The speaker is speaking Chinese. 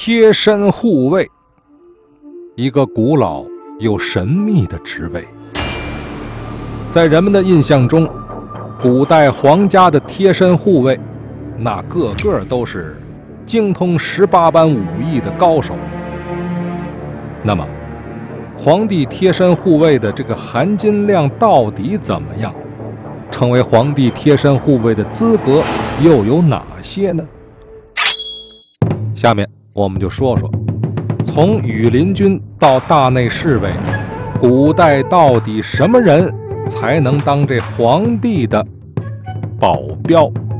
贴身护卫，一个古老又神秘的职位。在人们的印象中，古代皇家的贴身护卫，那个个都是精通18般武艺的高手。那么，皇帝贴身护卫的这个含金量到底怎么样？成为皇帝贴身护卫的资格又有哪些呢？下面我们就说说，从羽林军到大内侍卫，古代到底什么人才能当这皇帝的保镖？